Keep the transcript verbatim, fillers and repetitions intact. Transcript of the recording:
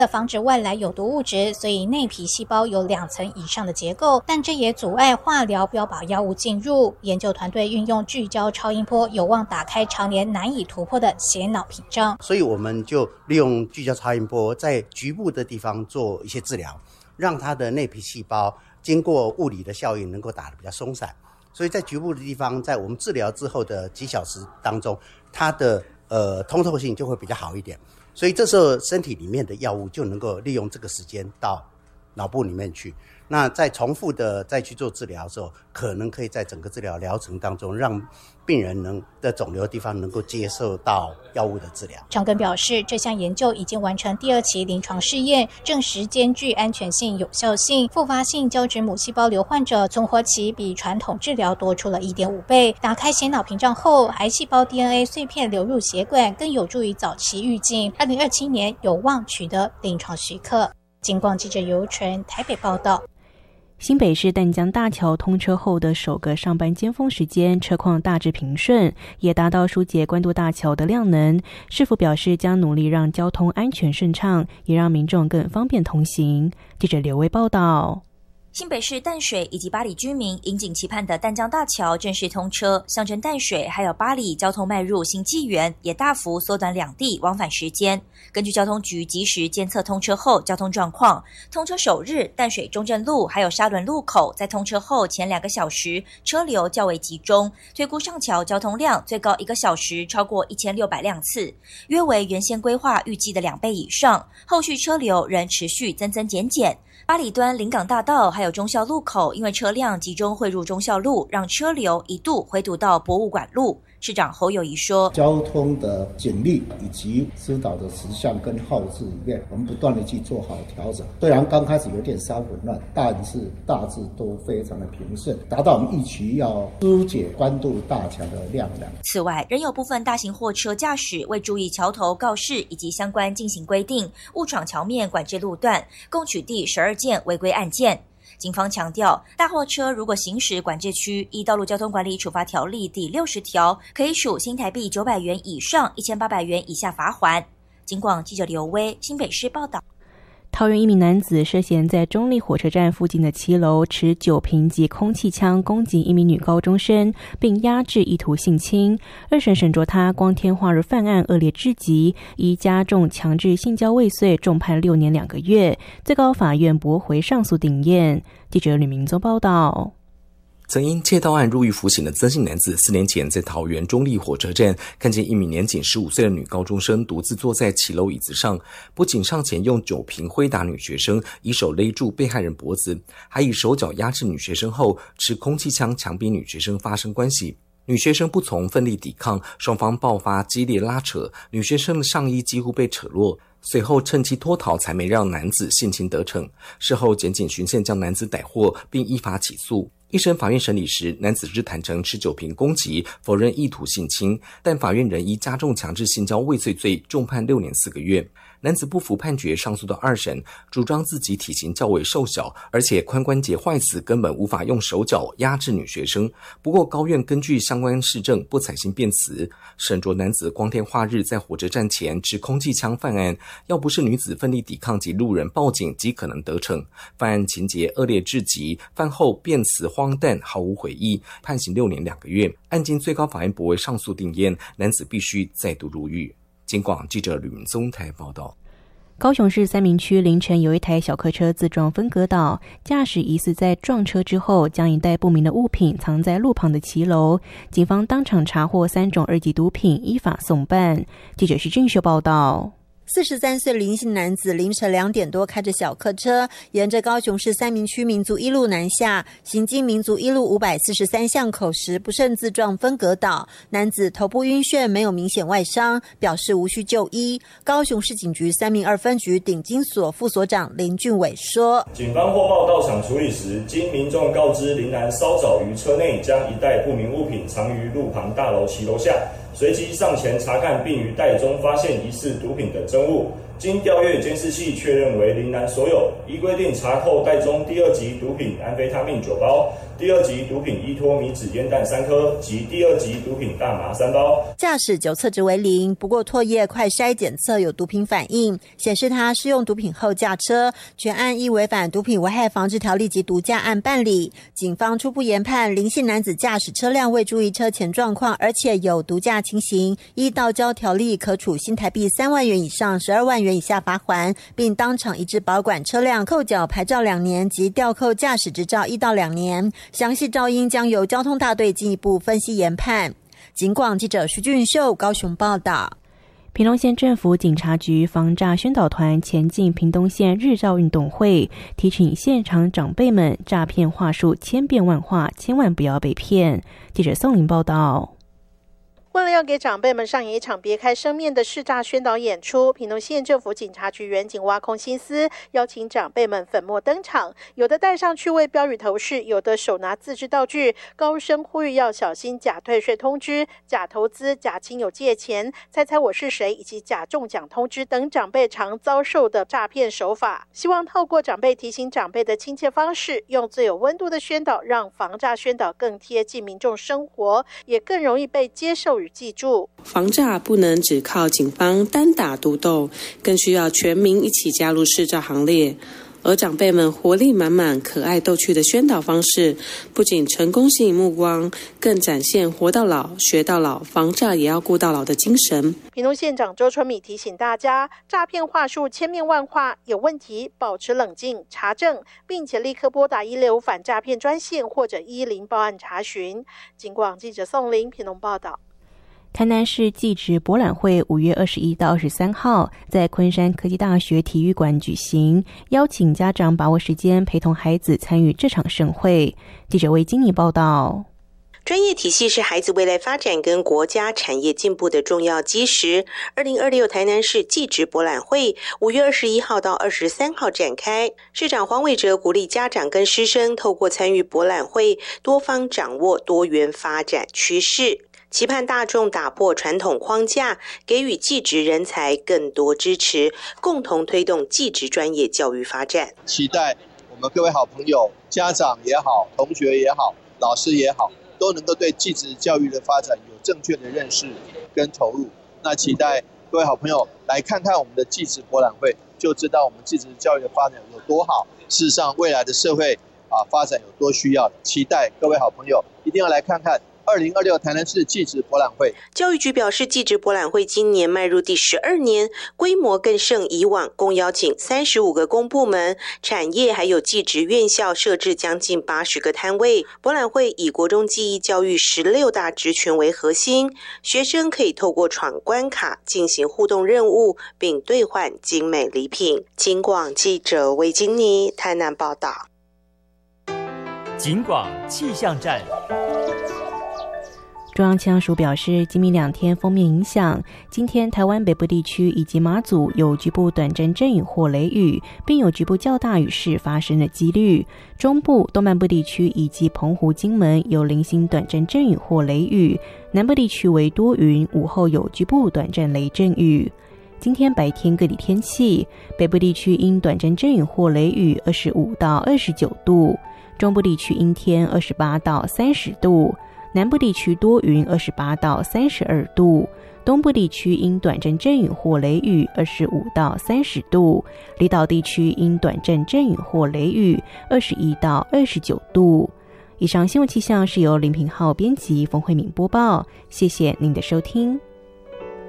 防止外来有毒物质，所以内皮细胞有两层以上的结构，但这也阻碍化疗标靶药物进入。研究团队运用聚焦超音波，有望打开常年难以突破的血脑屏障。 所以我们就利用聚焦超音波，在局部的地方做一些治疗，让它的内皮细胞经过物理的效应能够打得比较松散。所以在局部的地方，在我们治疗之后的几小时当中，它的呃通透性就会比较好一点。所以这时候身体里面的药物就能够利用这个时间到脑部里面去，那再重复的再去做治疗的时候，可能可以在整个治疗疗程当中让病人能的肿瘤的地方能够接受到药物的治疗。 长庚表示，这项研究已经完成第二期临床试验，证实兼具安全性、有效性。复发性胶质母细胞瘤患者存活期比传统治疗多出了 一点五倍。打开血脑屏障后，癌细胞 D N A 碎片流入血管，更有助于早期预警。二零二七年有望取得临床许可。警广记者尤纯台北报道。 新北市淡江大桥通车后的首个上班尖峰时间，车况大致平顺，也达到疏解关渡大桥的量能。市府表示将努力让交通安全顺畅，也让民众更方便通行。记者刘威报道。 新北市淡水以及八里居民引颈期盼的淡江大桥正式通车，象征淡水还有八里交通迈入新纪元，也大幅缩短两地往返时间。根据交通局及时监测通车后交通状况，通车首日淡水中正路还有沙仑路口在通车后前两个小时车流较为集中，推估上桥交通量最高一个小时超过一千六百辆次，约为原先规划预计的两倍以上，后续车流仍持续增增减减。八里端临港大道还有忠孝路口，因为车辆集中汇入忠孝路，让车流一度回堵到博物馆路。市长侯友宜说， 交通的警力以及指导的时项跟号志里面，我们不断的去做好调整。虽然刚开始有点稍混乱，但是大致都非常的平顺，达到我们预期要疏解关渡大桥的量量。 此外，仍有部分大型货车驾驶未注意桥头告示以及相关进行规定，误闯桥面管制路段，共取缔十二件违规案件。警方强调，大货车如果行驶管制区，依道路交通管理处罚条例第六十条，可以处新台币九百元以上一千八百元以下罚锾。警广记者刘威新北市报道。 桃园一名男子涉嫌在中立火车站附近的骑楼持酒瓶及空气枪攻击一名女高中生，并压制意图性侵。二审审酌他光天化日犯案恶劣至极，依加重强制性交未遂，重判六年两个月。最高法院驳回上诉定验。记者吕明宗报道。 曾因窃盗案入狱服刑的曾姓男子，四年前在桃园中立火车站看见一名年仅十五岁的女高中生独自坐在骑楼椅子上，不仅上前用酒瓶挥打女学生，以手勒住被害人脖子，还以手脚压制女学生后，持空气枪强逼女学生发生关系。女学生不从，奋力抵抗，双方爆发激烈拉扯，女学生的上衣几乎被扯落。随后趁机脱逃，才没让男子性侵得逞。事后检警循线将男子逮获，并依法起诉。一审法院审理时，男子只坦诚持酒瓶攻击，否认意图性侵，但法院仍依加重强制性交未遂罪重判六年四个月。男子不服判决，上诉到二审，主张自己体型较为瘦小，而且髋关节坏死，根本无法用手脚压制女学生。不过高院根据相关事证不采信辩词，审酌男子光天化日在火车站前持空气枪犯案，要不是女子奋力抵抗及路人报警，极可能得逞。犯案情节恶劣至极，犯后辩词荒诞，毫无悔意，判刑六年两个月。案经最高法院驳回上诉定验，男子必须再度入狱。警广记者吕明宗台报道。 高雄市三民区凌晨有一台小客车自撞分隔岛，驾驶疑似在撞车之后将一袋不明的物品藏在路旁的骑楼，警方当场查获三种二级毒品，依法送办。记者徐俊秀报道。 四十三岁林姓男子凌晨两点多开着小客车，沿着高雄市三民区民族一路南下，行经民族一路五百四十三巷口时，不慎自撞分隔岛。男子头部晕眩，没有明显外伤，表示无需就医。高雄市警局三民二分局顶金所副所长林俊伟说： 警方获报到场处理时，经民众告知林男稍早于车内将一袋不明物品藏于路旁大楼骑楼下，随即上前查看，并于袋中发现疑似毒品的真物。 经调阅监视器确认为林男所有，依规定查扣袋中第二级毒品安非他命九包、第二级毒品依托米脂烟弹三颗及第二级毒品大麻三包。 驾驶酒测值为零，不过唾液快筛检测有毒品反应，显示他施用毒品后驾车，全案依违反毒品危害防治条例及毒驾案办理。警方初步研判林姓男子驾驶车辆未注意车前状况，而且有毒驾情形，依道交条例可处新台币三万元以上十二万元以下罚锾，并当场移至保管车辆，扣缴牌照两年及吊扣驾驶执照一到两年。详细肇因将由交通大队进一步分析研判。警广记者徐俊秀高雄报道。 屏东县政府警察局防诈宣导团前进屏东县日照运动会，提醒现场长辈们诈骗话术千变万化，千万不要被骗。记者宋玲报道。 为了要给长辈们上演一场别开生面的识诈宣导演出，屏东县政府警察局员警挖空心思，邀请长辈们粉墨登场，有的戴上趣味标语头饰，有的手拿自制道具，高声呼吁要小心假退税通知、假投资、假亲友借钱、猜猜我是谁以及假中奖通知等长辈常遭受的诈骗手法，希望透过长辈提醒长辈的亲切方式，用最有温度的宣导，让防诈宣导更贴近民众生活，也更容易被接受与记住。 防诈不能只靠警方单打独斗，更需要全民一起加入识诈行列。而长辈们活力满满、可爱逗趣的宣导方式，不仅成功吸引目光，更展现活到老、学到老、防诈也要顾到老的精神。 屏东县长周春米提醒大家，诈骗话术千变万化，有问题保持冷静查证，并且立刻拨打一六五反诈骗专线或者一一零报案查询。警广记者宋玲屏东报道。 台南市技职博览会五月二十一到二十三号在昆山科技大学体育馆举行，邀请家长把握时间陪同孩子参与这场盛会。记者魏金妮报道。 专业体系是孩子未来发展跟国家产业进步的重要基石。二零二六台南市技职博览会五月二十一号到二十三号展开，市长黄伟哲鼓励家长跟师生透过参与博览会，多方掌握多元发展趋势。期盼大众打破传统框架，给予技职人才更多支持，共同推动技职专业教育发展。 期待我们各位好朋友、家长也好、同学也好、老师也好，都能够对技职教育的发展有正确的认识跟投入。那期待各位好朋友来看看我们的技职博览会，就知道我们技职教育的发展有多好。事实上，未来的社会啊发展有多需要。期待各位好朋友一定要来看看二零二六台南市技职博览会。 教育局表示，技职博览会今年迈入第十二年，规模更胜以往，共邀请三十五个公部门、产业还有技职院校设置将近八十个摊位。博览会以国中技艺教育十六大职权为核心，学生可以透过闯关卡进行互动任务，并兑换精美礼品。警广记者魏金妮台南报道。 警广气象站。 中央气象署表示，今明两天锋面影响，今天台湾北部地区以及马祖有局部短暂阵雨或雷雨，并有局部较大雨势发生的几率。中部、东半部地区以及澎湖、金门有零星短暂阵雨或雷雨，南部地区为多云，午后有局部短暂雷阵雨。今天白天各地天气，北部地区因短暂阵雨或雷雨二十五到二十九度，中部地区阴天二十八到三十度，南部地区多云二十八到三十二度，东部地区因短暂阵雨或雷雨二十五到三十度，离岛地区因短暂阵雨或雷雨二十一到二十九度。以上新闻气象是由林平浩编辑，冯慧敏播报，谢谢您的收听。